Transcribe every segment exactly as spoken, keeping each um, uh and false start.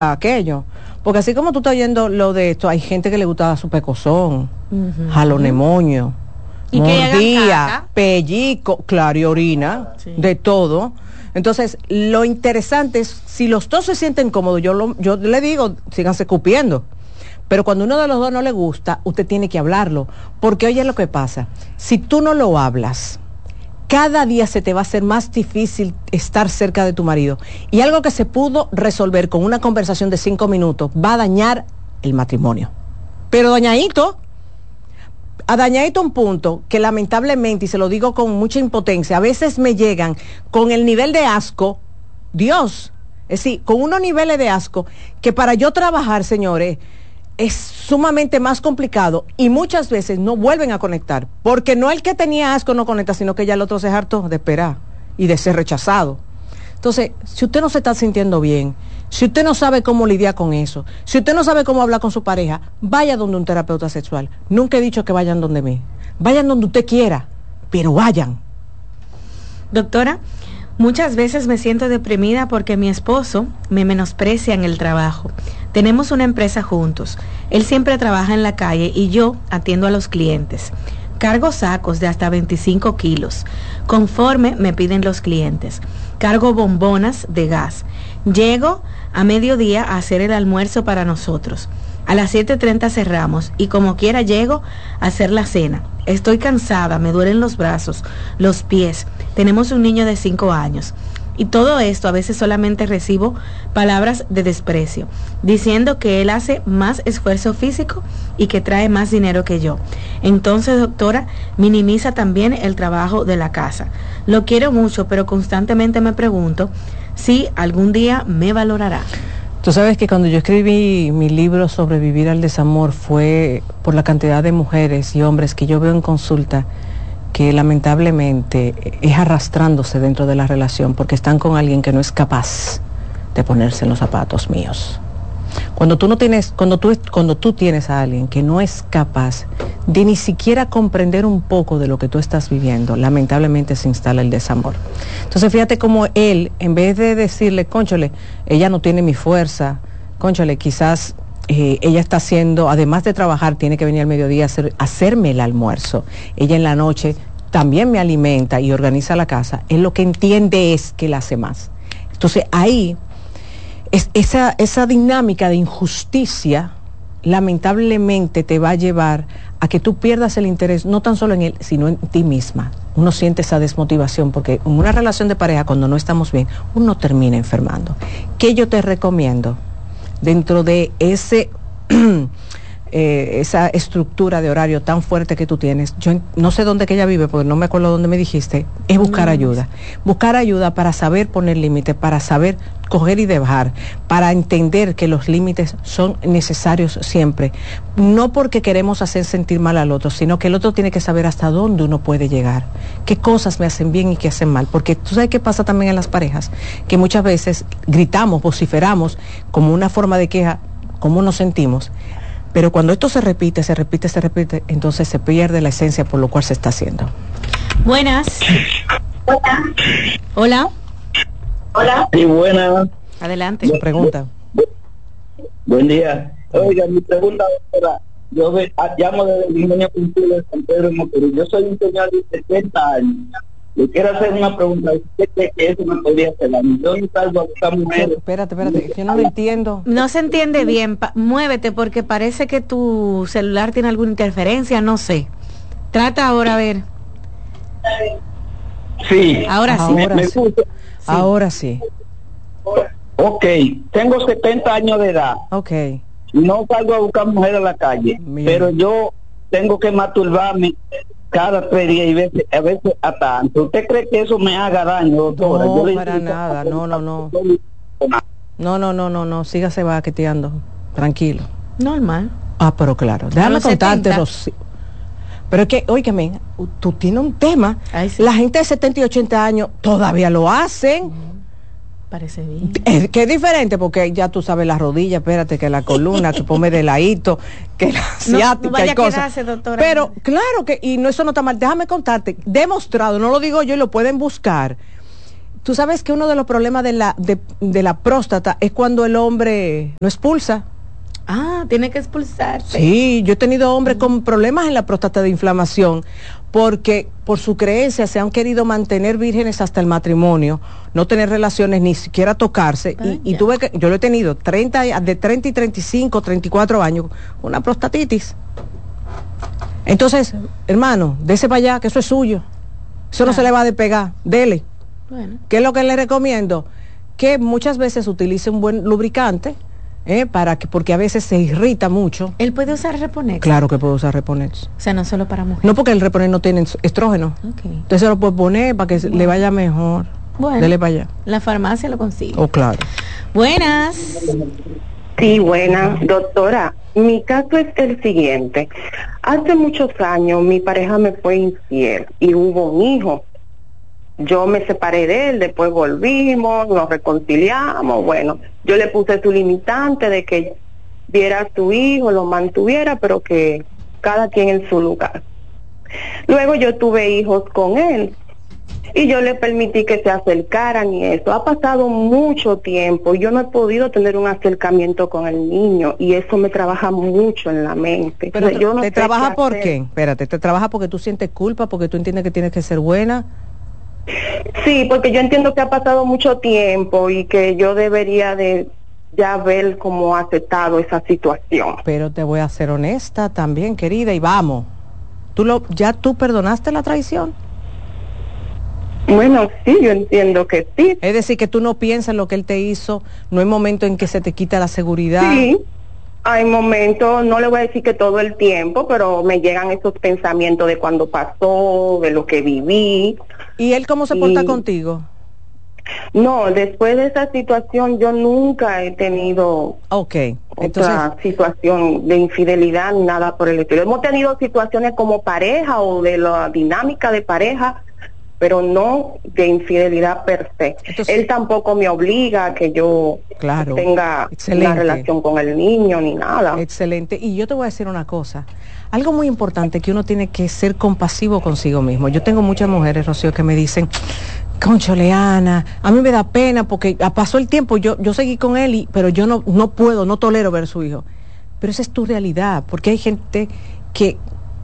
aquello. Porque así como tú estás oyendo lo de esto, hay gente que le gusta su pecozón, uh-huh. jalonemoño, ¿Y mordía, pellico, claro, y orina, sí. de todo. Entonces, lo interesante es, si los dos se sienten cómodos, yo, lo, yo le digo, síganse cupiendo. Pero cuando uno de los dos no le gusta, usted tiene que hablarlo. Porque oye lo que pasa, si tú no lo hablas, cada día se te va a hacer más difícil estar cerca de tu marido. Y algo que se pudo resolver con una conversación de cinco minutos va a dañar el matrimonio. Pero dañadito, a dañadito un punto que lamentablemente, y se lo digo con mucha impotencia, a veces me llegan con el nivel de asco, Dios, es decir, con unos niveles de asco que para yo trabajar, señores, es sumamente más complicado y muchas veces no vuelven a conectar, porque no el que tenía asco no conecta, sino que ya el otro se hartó de esperar y de ser rechazado. Entonces, si usted no se está sintiendo bien, si usted no sabe cómo lidiar con eso, si usted no sabe cómo hablar con su pareja, vaya donde un terapeuta sexual. Nunca he dicho que vayan donde mí, vayan donde usted quiera, pero vayan. Doctora, muchas veces me siento deprimida porque mi esposo me menosprecia en el trabajo. Tenemos una empresa juntos. Él siempre trabaja en la calle y yo atiendo a los clientes. Cargo sacos de hasta veinticinco kilos, conforme me piden los clientes. Cargo bombonas de gas. Llego a mediodía a hacer el almuerzo para nosotros. A las siete treinta cerramos y como quiera llego a hacer la cena. Estoy cansada, me duelen los brazos, los pies. Tenemos un niño de cinco años. Y todo esto a veces solamente recibo palabras de desprecio, diciendo que él hace más esfuerzo físico y que trae más dinero que yo. Entonces, doctora, minimiza también el trabajo de la casa. Lo quiero mucho, pero constantemente me pregunto si algún día me valorará. Tú sabes que cuando yo escribí mi libro Sobrevivir al desamor fue por la cantidad de mujeres y hombres que yo veo en consulta que lamentablemente es arrastrándose dentro de la relación porque están con alguien que no es capaz de ponerse en los zapatos míos. Cuando tú no tienes, cuando tú, cuando tú tienes a alguien que no es capaz de ni siquiera comprender un poco de lo que tú estás viviendo, lamentablemente se instala el desamor. Entonces fíjate cómo él, en vez de decirle, cónchale, ella no tiene mi fuerza, cónchale, quizás eh, ella está haciendo, además de trabajar, tiene que venir al mediodía a hacer, hacerme el almuerzo. Ella en la noche también me alimenta y organiza la casa. Él lo que entiende es que él hace más. Entonces ahí, es, esa, esa dinámica de injusticia lamentablemente te va a llevar a que tú pierdas el interés no tan solo en él, sino en ti misma. Uno siente esa desmotivación porque en una relación de pareja, cuando no estamos bien, uno termina enfermando. ¿Qué yo te recomiendo? Dentro de ese eh, esa estructura de horario tan fuerte que tú tienes, yo no sé dónde que ella vive, porque no me acuerdo dónde me dijiste, es buscar no, ayuda. Buscar ayuda para saber poner límites, para saber coger y dejar, para entender que los límites son necesarios siempre. No porque queremos hacer sentir mal al otro, sino que el otro tiene que saber hasta dónde uno puede llegar, qué cosas me hacen bien y qué hacen mal. Porque tú sabes qué pasa también en las parejas, que muchas veces gritamos, vociferamos como una forma de queja, cómo nos sentimos, pero cuando esto se repite, se repite, se repite, entonces se pierde la esencia por lo cual se está haciendo. Buenas. Hola. Hola. Hola. Sí, buenas. Adelante. Su pregunta. Buen día. Oiga, mi pregunta es, yo ve, llamo desde el Ingenio Cultura de San Pedro de Macorís. Yo soy un señor de setenta años. Le quiero hacer una pregunta. ¿Usted cree que eso me podría hacer? Yo no salgo a buscar mujeres. Espérate, espérate, yo no lo entiendo. No se entiende bien. Pa- muévete porque parece que tu celular tiene alguna interferencia, no sé. Trata ahora a ver. Sí. Ahora sí. Ahora me, me sí. puse, Ahora sí. Ok, tengo setenta años de edad. Ok. No salgo a buscar mujeres a la calle, Bien. pero yo tengo que masturbarme cada tres días y veces, a veces hasta antes. ¿Usted cree que eso me haga daño, doctora? No, yo le para nada, no, no, no. No, no, no, no, no, sígase baqueteando, tranquilo. Normal. Ah, pero claro, déjame los contarte, setenta. Rosy. Pero es que, óigame, tú tienes un tema. Ay, sí. La gente de setenta y ochenta años todavía lo hacen. Parece bien. Es que es diferente porque ya tú sabes la rodilla, espérate, que la columna, que ponme de ladito, que la ciática no vaya y a cosas. quedarse, doctora. Pero claro que, y no, eso no está mal, déjame contarte, demostrado, no lo digo yo y lo pueden buscar, tú sabes que uno de los problemas de la, de, de la próstata es cuando el hombre no expulsa. Ah, tiene que expulsarse. Sí, yo he tenido hombres con problemas en la próstata de inflamación porque por su creencia se han querido mantener vírgenes hasta el matrimonio, no tener relaciones, ni siquiera tocarse. Y, y tuve que, yo lo he tenido treinta, de treinta y treinta y cinco, treinta y cuatro años, una prostatitis. Entonces, hermano, dese para allá, que eso es suyo. Eso claro. No se le va a despegar, dele. Bueno. ¿Qué es lo que le recomiendo? Que muchas veces utilice un buen lubricante. Eh, para que, porque a veces se irrita mucho. ¿Él puede usar Reponex? Claro que puede usar Reponex. O sea, no solo para mujeres. No, porque el Reponex no tiene estrógeno. Okay. Entonces se lo puede poner para que bueno. le vaya mejor. Bueno, dele para allá. La farmacia lo consigue. Oh, claro. Buenas. Sí, buenas. Doctora, mi caso es el siguiente. Hace muchos años mi pareja me fue infiel y hubo un hijo. Yo me separé de él, después volvimos, nos reconciliamos, bueno, yo le puse su limitante de que viera a su hijo, lo mantuviera, pero que cada quien en su lugar. Luego yo tuve hijos con él y yo le permití que se acercaran y eso. Ha pasado mucho tiempo, yo no he podido tener un acercamiento con el niño y eso me trabaja mucho en la mente. Pero o sea, yo no ¿te trabaja qué por qué? Espérate, ¿te trabaja porque tú sientes culpa, porque tú entiendes que tienes que ser buena? Sí, porque yo entiendo que ha pasado mucho tiempo y que yo debería de ya haber como aceptado esa situación. Pero te voy a ser honesta también, querida, y vamos. ¿Tú lo, ya tú perdonaste la traición? Bueno, sí, yo entiendo que sí. Es decir, que tú no piensas en lo que él te hizo, no hay momento en que se te quita la seguridad. Sí, hay momentos, no le voy a decir que todo el tiempo, pero me llegan esos pensamientos de cuando pasó, de lo que viví. ¿Y él cómo se porta y... contigo? No, después de esa situación yo nunca he tenido okay. Entonces, otra situación de infidelidad ni nada por el estilo. Hemos tenido situaciones como pareja o de la dinámica de pareja, pero no de infidelidad per se. Entonces, él tampoco me obliga a que yo claro, tenga excelente. Una relación con el niño ni nada. Excelente. Y yo te voy a decir una cosa. Algo muy importante, que uno tiene que ser compasivo consigo mismo. Yo tengo muchas mujeres, Rocío, que me dicen, cónchale, Ana, a mí me da pena porque pasó el tiempo, yo yo seguí con él, y, pero yo no, no puedo, no tolero ver a su hijo. Pero esa es tu realidad, porque hay gente que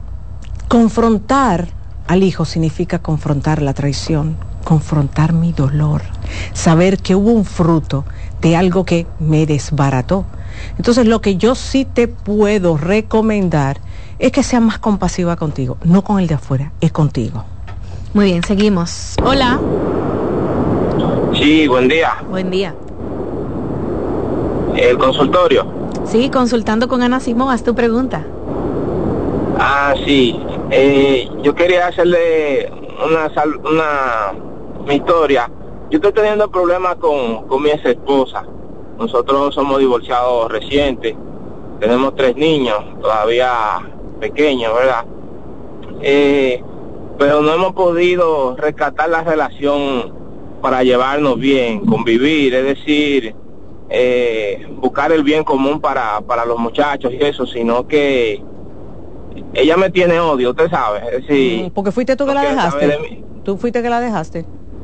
confrontar al hijo significa confrontar la traición, confrontar mi dolor, saber que hubo un fruto de algo que me desbarató. Entonces, lo que yo sí te puedo recomendar es que seas más compasiva contigo, no con el de afuera, es contigo. Muy bien, seguimos. Hola. Sí, buen día. Buen día. ¿El consultorio? Sí, consultando con Ana Simón, haz tu pregunta. Ah, sí. Eh, yo quería hacerle una, una, una historia. Yo estoy teniendo problemas con, con mi ex esposa. Nosotros somos divorciados recientes. Tenemos tres niños, todavía pequeños, ¿verdad? Eh, pero no hemos podido rescatar la relación para llevarnos bien, convivir, es decir, eh, buscar el bien común para, para los muchachos y eso, sino que ella me tiene odio, usted sabe. Es decir, mm, porque fuiste tú que la dejaste. De ¿Tú fuiste que la dejaste?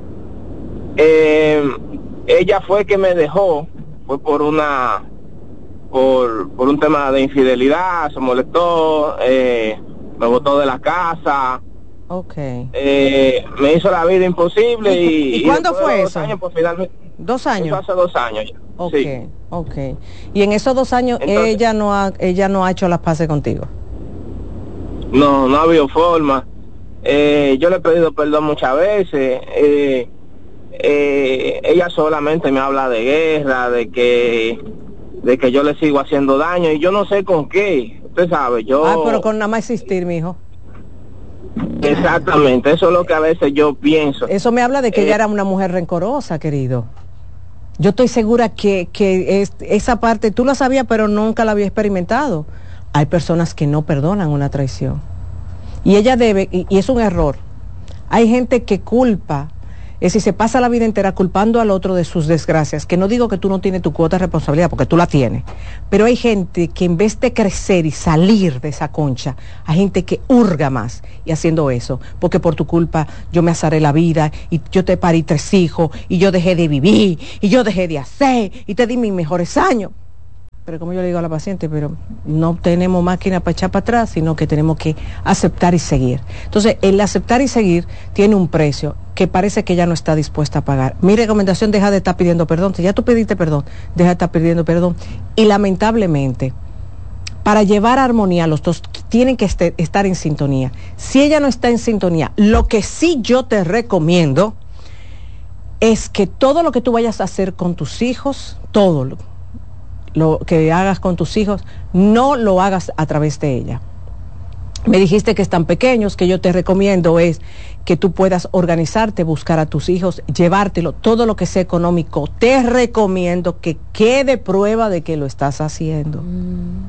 Eh, ella fue que me dejó, fue por una, por, por un tema de infidelidad, se molestó, eh, me botó de la casa. Okay. Eh, me hizo la vida imposible y... ¿Y, y cuándo fue de eso? Dos años, pues, finalmente, ¿Dos años? Eso hace dos años ya. Okay, sí. Okay. Y en esos dos años Entonces, ella no ha, ella no ha hecho las paces contigo. No, no ha habido forma. Eh, yo le he pedido perdón muchas veces. Eh, eh, ella solamente me habla de guerra, de que, de que yo le sigo haciendo daño y yo no sé con qué. Usted sabe, yo. Ah, pero con nada más existir, mijo. Exactamente, eso es lo que a veces yo pienso. Eso me habla de que eh, ella era una mujer rencorosa, querido. Yo estoy segura que, que es, esa parte tú la sabías, pero nunca la había experimentado. Hay personas que no perdonan una traición. Y ella debe, y, y es un error. Hay gente que culpa, es decir, se pasa la vida entera culpando al otro de sus desgracias, que no digo que tú no tienes tu cuota de responsabilidad, porque tú la tienes, Pero hay gente que en vez de crecer y salir de esa concha, hay gente que hurga más y haciendo eso, porque por tu culpa yo me azaré la vida y yo te parí tres hijos y yo dejé de vivir y yo dejé de hacer y te di mis mejores años. Pero como yo le digo a la paciente, pero no tenemos máquina para echar para atrás, sino que tenemos que aceptar y seguir. Entonces, el aceptar y seguir tiene un precio que parece que ella no está dispuesta a pagar. Mi recomendación, deja de estar pidiendo perdón. Si ya tú pediste perdón, deja de estar pidiendo perdón. Y lamentablemente, para llevar armonía, los dos tienen que este, estar en sintonía. Si ella no está en sintonía, lo que sí yo te recomiendo es que todo lo que tú vayas a hacer con tus hijos, todo lo lo que hagas con tus hijos, no lo hagas a través de ella. Me dijiste que están pequeños, que yo te recomiendo es que tú puedas organizarte, buscar a tus hijos, llevártelo, todo lo que sea económico. Te recomiendo que quede prueba de que lo estás haciendo. Mm.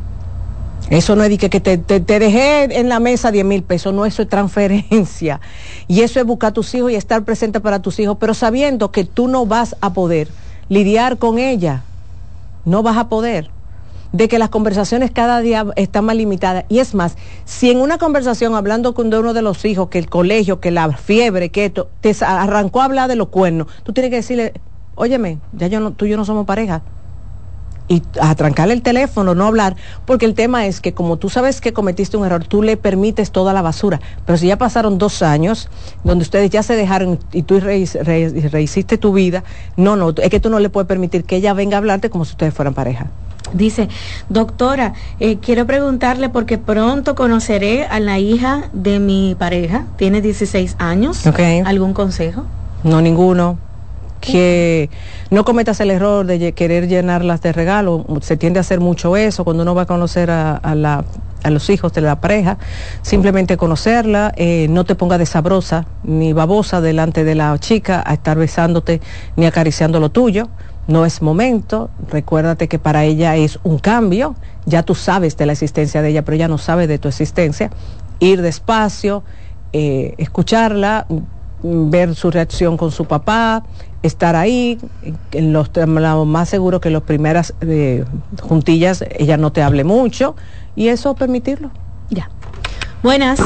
Eso no es de que, que te, te, te dejé en la mesa diez mil pesos, no, eso es transferencia. Y eso es buscar a tus hijos y estar presente para tus hijos, pero sabiendo que tú no vas a poder lidiar con ella. No vas a poder, de que las conversaciones cada día están más limitadas. Y es más, si en una conversación hablando con uno de los hijos, que el colegio, que la fiebre, que esto, te arrancó a hablar de los cuernos, tú tienes que decirle, óyeme, ya yo no, tú y yo no somos pareja. Y a trancarle el teléfono, no hablar, porque el tema es que como tú sabes que cometiste un error, tú le permites toda la basura. Pero si ya pasaron dos años, donde ustedes ya se dejaron y tú re, re, rehiciste tu vida, no, no, es que tú no le puedes permitir que ella venga a hablarte como si ustedes fueran pareja. Dice, doctora, eh, quiero preguntarle porque pronto conoceré a la hija de mi pareja, tiene dieciséis años. Okay. ¿Algún consejo? No, ninguno. Que no cometas el error de querer llenarlas de regalo. Se tiende a hacer mucho eso cuando uno va a conocer a, a, la, a los hijos de la pareja. Simplemente conocerla, eh, no te pongas de sabrosa ni babosa delante de la chica a estar besándote ni acariciando lo tuyo. No es momento. Recuérdate que para ella es un cambio. Ya tú sabes de la existencia de ella, pero ella no sabe de tu existencia. Ir despacio, eh, escucharla, ver su reacción con su papá, estar ahí, en los, lo más seguro que las primeras eh, juntillas ella no te hable mucho y eso permitirlo. Ya. Buenas.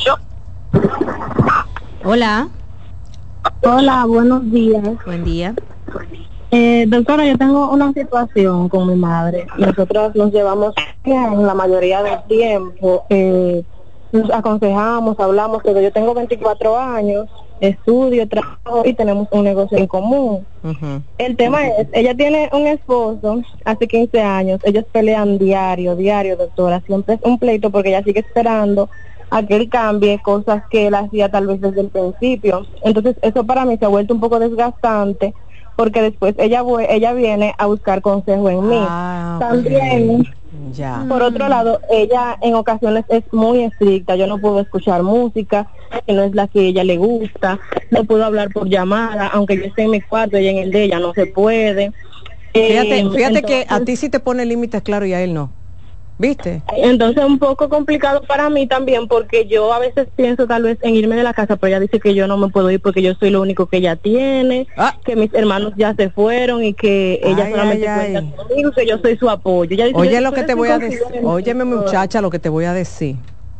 Hola. Hola, buenos días. Buen día. Eh, doctora, yo tengo una situación con mi madre. Nosotros nos llevamos bien la mayoría del tiempo. Eh, nos aconsejamos, hablamos, pero yo tengo veinticuatro años, estudio, trabajo y tenemos un negocio en común. Uh-huh. El tema es, ella tiene un esposo hace quince años, ellos pelean diario, diario, doctora, siempre es un pleito porque ella sigue esperando a que él cambie cosas que él hacía tal vez desde el principio. Entonces eso para mí se ha vuelto un poco desgastante porque después ella ella viene a buscar consejo en mí. Ah, también okay. Ya. Por otro lado, ella en ocasiones es muy estricta. Yo no puedo escuchar música que no es la que a ella le gusta, no puedo hablar por llamada, aunque yo esté en mi cuarto y en el de ella no se puede. Fíjate, eh, fíjate entonces, que a ti sí te pone límites claros y a él no. ¿Viste? Entonces es un poco complicado para mí también porque yo a veces pienso tal vez en irme de la casa, pero ella dice que yo no me puedo ir porque yo soy lo único que ella tiene, ah. que mis hermanos ya se fueron y que ella ay, solamente ay, cuenta ay. conmigo, que yo soy su apoyo. Ella dice, oye lo que te voy a decir, óyeme muchacha lo que te voy a decir.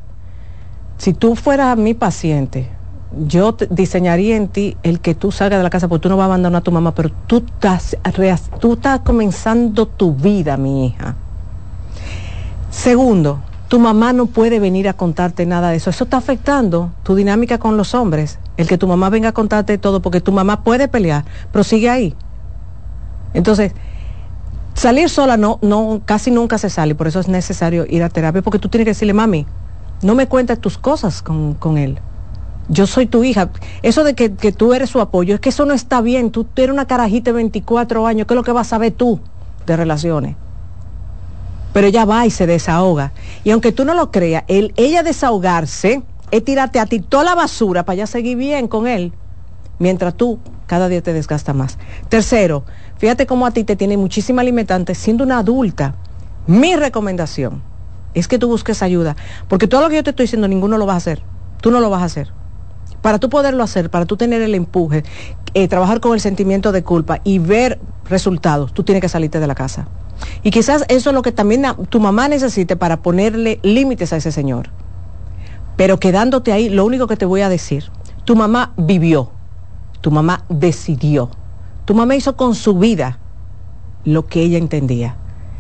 Si tú fueras mi paciente, yo te diseñaría en ti el que tú salgas de la casa porque tú no vas a abandonar a tu mamá, pero tú estás, tú estás comenzando tu vida, mi hija. Segundo, tu mamá no puede venir a contarte nada de eso. Eso está afectando tu dinámica con los hombres. El que tu mamá venga a contarte todo, porque tu mamá puede pelear, pero sigue ahí. Entonces, salir sola no, no, casi nunca se sale, por eso es necesario ir a terapia, porque tú tienes que decirle, mami, no me cuentes tus cosas con, con él. Yo soy tu hija. Eso de que, que tú eres su apoyo, es que eso no está bien. Tú eres una carajita de veinticuatro años, ¿qué es lo que vas a saber tú de relaciones? Pero ella va y se desahoga. Y aunque tú no lo creas, el, ella desahogarse es tirarte a ti toda la basura para ya seguir bien con él, mientras tú cada día te desgastas más. Tercero, fíjate cómo a ti te tiene muchísima limitante siendo una adulta. Mi recomendación es que tú busques ayuda, porque todo lo que yo te estoy diciendo ninguno lo va a hacer. Tú no lo vas a hacer. para tú poderlo hacer, para tú tener el empuje, eh, trabajar con el sentimiento de culpa y ver resultados, tú tienes que salirte de la casa. Y quizás eso es lo que también tu mamá necesite para ponerle límites a ese señor. Pero quedándote ahí, lo único que te voy a decir, tu mamá vivió, tu mamá decidió, tu mamá hizo con su vida lo que ella entendía.